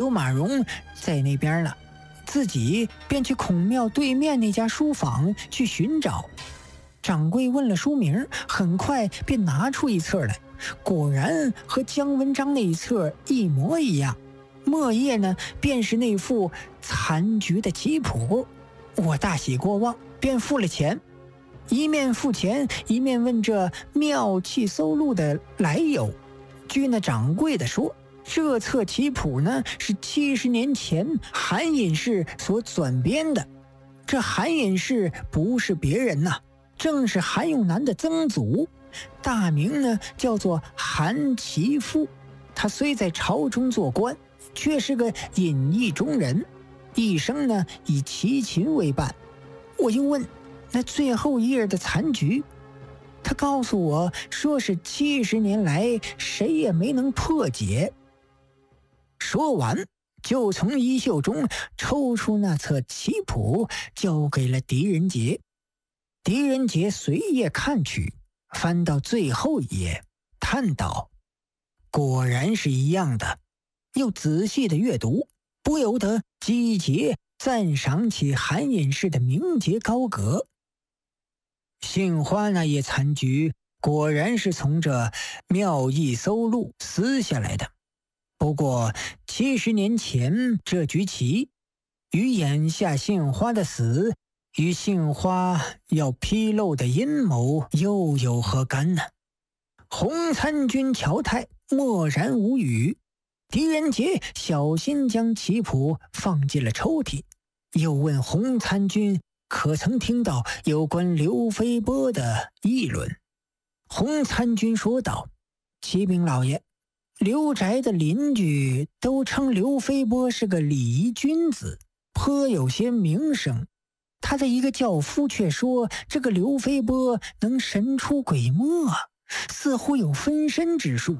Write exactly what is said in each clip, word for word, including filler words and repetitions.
司马荣在那边了，自己便去孔庙对面那家书房去寻找。掌柜问了书名，很快便拿出一册来，果然和姜文章那一册一模一样。墨页呢，便是那副残局的棋谱。我大喜过望，便付了钱。一面付钱，一面问这妙器搜录的来由。据那掌柜的说，这册棋谱呢是七十年前韩隐士所转编的。这韩隐士不是别人呐、啊，正是韩永南的曾祖，大名呢叫做韩琦父。他虽在朝中做官，却是个隐逸中人，一生呢以齐秦为伴。我又问那最后一页的残局，他告诉我说是七十年来谁也没能破解。说完，就从衣袖中抽出那册棋谱，交给了狄仁杰。狄仁杰随页看去，翻到最后一页，叹道：“果然是一样的。”又仔细的阅读，不由得击节赞赏起韩隐士的名节高阁。杏花那页残局果然是从这妙艺搜录撕下来的，不过七十年前这局棋与眼下杏花的死与杏花要披露的阴谋又有何干呢？洪参军乔泰默然无语。狄仁杰小心将棋谱放进了抽屉，又问洪参军可曾听到有关刘飞波的议论。洪参军说道：“启禀老爷，刘宅的邻居都称刘飞波是个礼仪君子，颇有些名声。他的一个轿夫却说，这个刘飞波能神出鬼没，似乎有分身之术。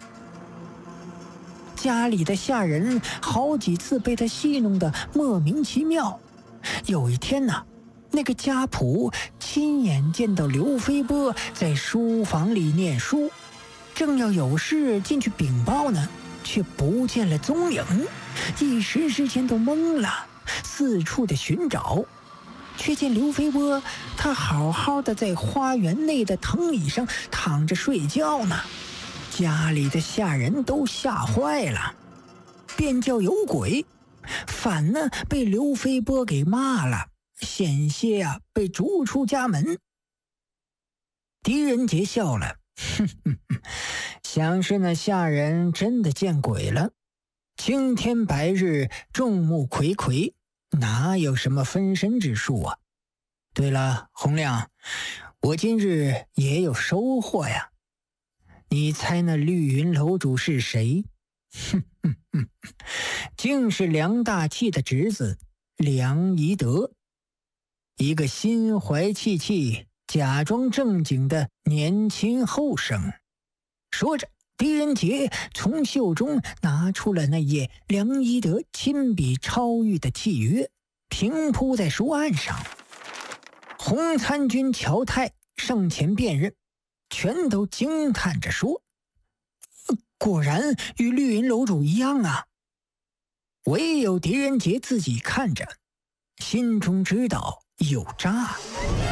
家里的下人好几次被他戏弄得莫名其妙。有一天呢、啊，那个家仆亲眼见到刘飞波在书房里念书，正要有事进去禀报呢，却不见了踪影，一时之间都懵了，四处的寻找，却见刘飞波他好好的在花园内的藤椅上躺着睡觉呢。家里的下人都吓坏了，便叫有鬼，反呢被刘飞波给骂了，险些啊被逐出家门。狄仁杰笑了，哼哼哼，想是那下人真的见鬼了。青天白日，众目睽睽，哪有什么分身之术啊？对了，洪亮，我今日也有收获呀。你猜那绿云楼主是谁？哼哼哼，竟是梁大器的侄子梁宜德，一个心怀气气、假装正经的年轻后生。说着，狄仁杰从袖中拿出了那页梁宜德亲笔抄谕的契约，平铺在书案上。洪参军乔泰上前辨认，全都惊叹着说：“果然与绿云楼主一样啊！”唯有狄仁杰自己看着，心中知道有诈。